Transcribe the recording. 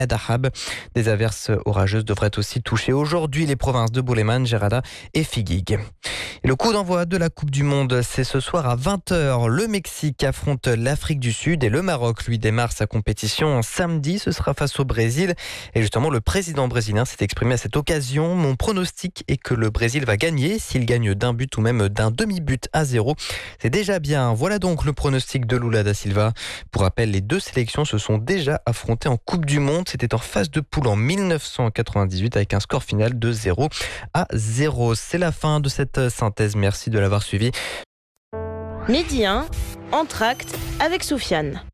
Dahab. Des averses orageuses devraient aussi toucher aujourd'hui les provinces de Bouleman, Gerada et Figuig. Et le coup d'envoi de la Coupe du Monde, c'est ce soir à 20h. Le Mexique affronte l'Afrique du Sud et le Maroc, lui, démarre sa compétition samedi. Ce sera face au Brésil. Et justement, le président brésilien s'est exprimé à cette occasion. Mon pronostic est que le Brésil va gagner, s'il gagne d'un but ou même d'un demi-but à 0. C'est déjà bien. Voilà donc le pronostic de Lula da Silva. Pour rappel, les deux sélections se sont déjà affrontées en Coupe du Monde. C'était en phase de poule en 1998 avec un score final de 0-0. C'est la fin de cette synthèse. Merci de l'avoir suivi. Midi 1, Entracte avec Soufiane.